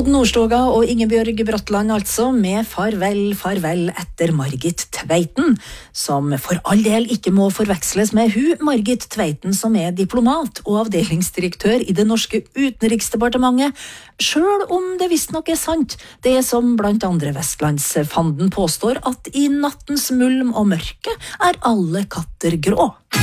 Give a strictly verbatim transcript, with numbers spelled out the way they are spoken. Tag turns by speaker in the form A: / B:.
A: Odd Nordstoga og Ingebjørg Bratland altså, med farvel, farvel etter Margit Tveiten, som for all del ikke må forveksles med hun Margit Tveiten som er diplomat og avdelingsdirektør i det norske utenriksdepartementet, selv om det visst nok er sant, det som blant andre Vestlandsfanden påstår at i nattens mulm og mørke er alle katter grå.